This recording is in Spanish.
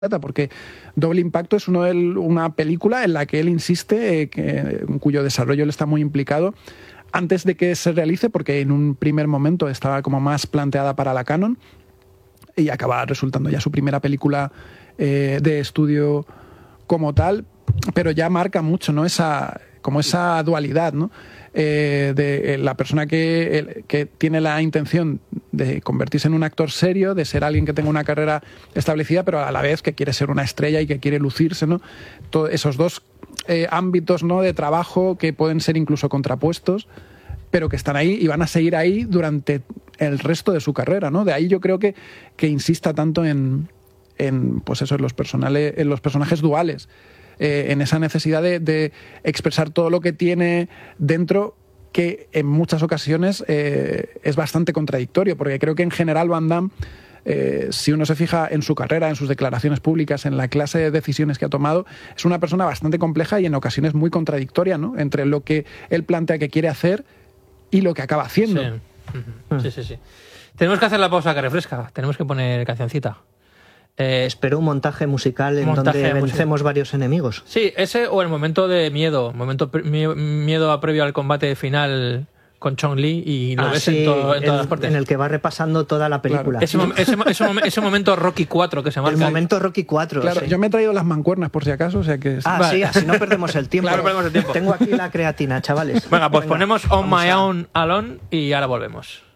porque Doble Impacto es una película en la que él insiste, en cuyo desarrollo él está muy implicado, antes de que se realice, porque en un primer momento estaba como más planteada para la Canon y acaba resultando ya su primera película de estudio como tal, pero ya marca mucho, ¿no? esa dualidad, ¿no? De la persona que tiene la intención de convertirse en un actor serio, de ser alguien que tenga una carrera establecida, pero a la vez que quiere ser una estrella y que quiere lucirse, ¿no? Todos esos dos ámbitos, ¿no?, de trabajo que pueden ser incluso contrapuestos, pero que están ahí y van a seguir ahí durante el resto de su carrera, ¿no? De ahí yo creo que insista tanto en pues eso, en los personajes duales. En esa necesidad de expresar todo lo que tiene dentro, que en muchas ocasiones es bastante contradictorio, porque creo que en general Van Damme, si uno se fija en su carrera, en sus declaraciones públicas, en la clase de decisiones que ha tomado, es una persona bastante compleja y en ocasiones muy contradictoria, ¿no?, entre lo que él plantea que quiere hacer y lo que acaba haciendo. Sí. Tenemos que hacer la pausa que refresca, tenemos que poner cancioncita. Espero un montaje musical en donde vencemos varios enemigos. Sí, ese o el momento de miedo, miedo previo al combate final con Chong Li, y lo ves en todas las partes. En el que va repasando toda la película. Claro. Ese momento Rocky 4 que se marca. El momento Rocky 4. Claro, sí. Yo me he traído las mancuernas por si acaso, o sea que... Vale. Sí, así no perdemos el tiempo. Claro, perdemos el tiempo. Tengo aquí la creatina, chavales. Venga, pues ponemos On My Own Alone y ahora volvemos.